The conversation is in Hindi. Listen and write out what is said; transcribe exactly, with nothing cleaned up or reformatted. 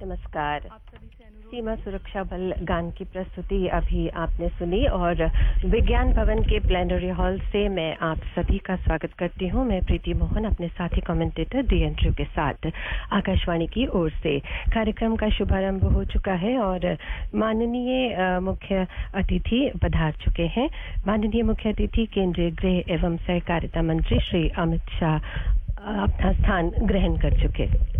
नमस्कार। सीमा सुरक्षा बल गान की प्रस्तुति अभी आपने सुनी और विज्ञान भवन के प्लेनरी हॉल से मैं आप सभी का स्वागत करती हूं। मैं प्रीति मोहन अपने साथी कमेंटेटर डी एंड्रू के साथ आकाशवाणी की ओर से कार्यक्रम का शुभारंभ हो चुका है और माननीय मुख्य अतिथि पधार चुके हैं। माननीय मुख्य अतिथि केंद्रीय गृह एवं सहकारिता मंत्री श्री अमित शाह अपना स्थान ग्रहण कर चुके।